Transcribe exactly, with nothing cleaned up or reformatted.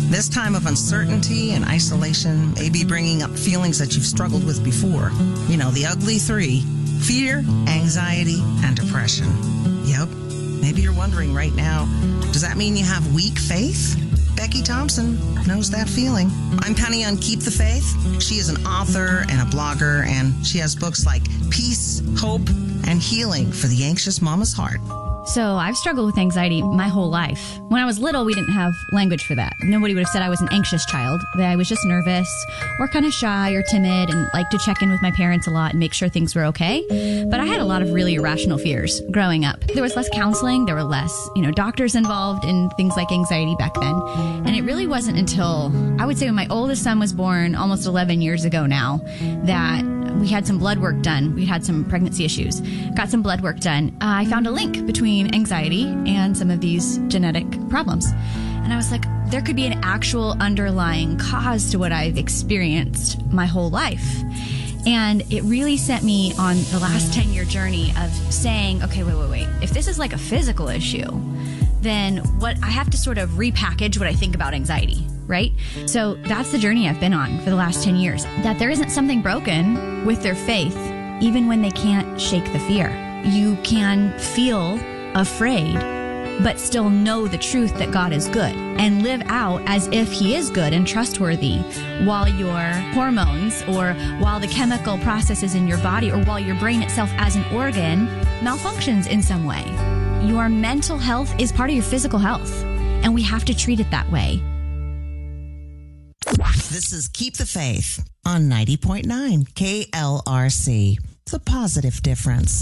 This time of uncertainty and isolation may be bringing up feelings that you've struggled with before. You know, the ugly three: fear, anxiety, and depression. Yep. Maybe you're wondering right now, does that mean you have weak faith? Becky Thompson knows that feeling. I'm Penny on Keep the Faith. She is an author and a blogger, and she has books like Peace, Hope, and Healing for the Anxious Mama's Heart. So I've struggled with anxiety my whole life. When I was little, we didn't have language for that. Nobody would have said I was an anxious child. That I was just nervous or kind of shy or timid and liked to check in with my parents a lot and make sure things were okay. But I had a lot of really irrational fears growing up. There was less counseling. There were less, you know, doctors involved in things like anxiety back then. And it really wasn't until, I would say when my oldest son was born almost eleven years ago now, that we had some blood work done. We had some pregnancy issues. Got some blood work done. Uh, I found a link between anxiety and some of these genetic problems. And I was like, there could be an actual underlying cause to what I've experienced my whole life. And it really sent me on the last ten-year journey of saying, okay, wait, wait, wait. If this is like a physical issue, then what I have to sort of repackage what I think about anxiety, right? So that's the journey I've been on for the last ten years, that there isn't something broken with their faith, even when they can't shake the fear. You can feel afraid, but still know the truth that God is good and live out as if He is good and trustworthy while your hormones or while the chemical processes in your body or while your brain itself as an organ malfunctions in some way. Your mental health is part of your physical health, and we have to treat it that way. This is Keep the Faith on ninety point nine K L R C, The Positive Difference.